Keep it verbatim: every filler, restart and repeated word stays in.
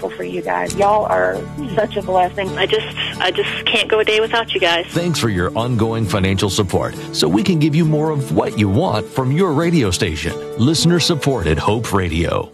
grateful for you guys. Y'all are such a blessing. I just, I just can't go a day without you guys. Thanks for your ongoing financial support so we can give you more of what you want from your radio station. Listener supported Hope Radio.